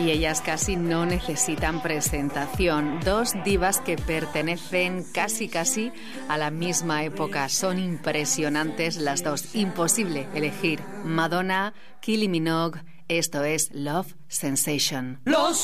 Y ellas casi no necesitan presentación. Dos divas que pertenecen casi a la misma época. Son impresionantes las dos. Imposible elegir. Madonna, Kylie Minogue. Esto es Love Sensation. Los